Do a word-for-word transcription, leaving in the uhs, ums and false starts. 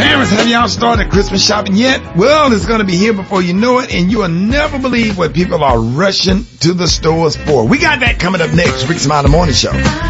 Parents, have y'all started Christmas shopping yet? Well, it's going to be here before you know it, and you will never believe what people are rushing to the stores for. We got that coming up next. Rick Smiley Morning Show.